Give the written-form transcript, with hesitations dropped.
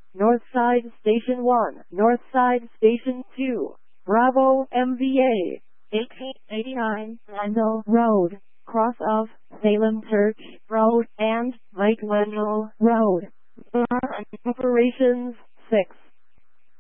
Northside Station 1, Northside Station 2, Bravo MVA, 1889 Landau Road, cross of Salem Church Road and Michelangelo Road. Operations 6.